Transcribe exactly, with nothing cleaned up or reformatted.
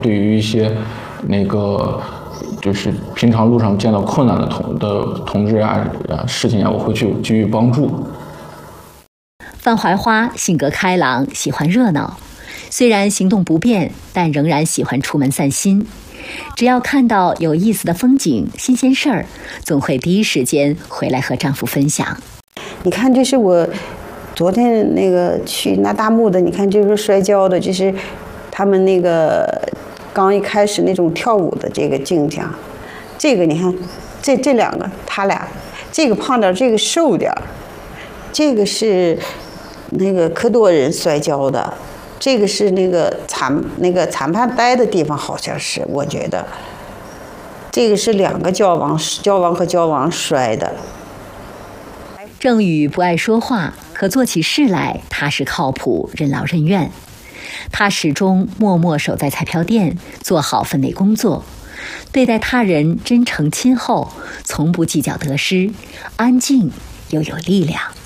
对于一些那个就是平常路上见到困难的同的同志啊啊事情啊，我会去给予帮助。 范怀花性格开朗，喜欢热闹，虽然行动不便，但仍然喜欢出门散心。只要看到有意思的风景、新鲜事儿，总会第一时间回来和丈夫分享。 你看，这是我昨天那个去那大木的，你看就是摔跤的，就是他们那个刚一开始那种跳舞的这个镜像。这个你看，这这两个他俩，这个胖点，这个瘦点，这个是那个科多人摔跤的。这个是那个裁那个裁判待的地方，好像是，我觉得。这个是两个交王交王和交王摔的。 郑宇不爱说话，可做起事来踏实靠谱，任劳任怨。他始终默默守在彩票店，做好分内工作，对待他人真诚亲厚，从不计较得失，安静又有力量。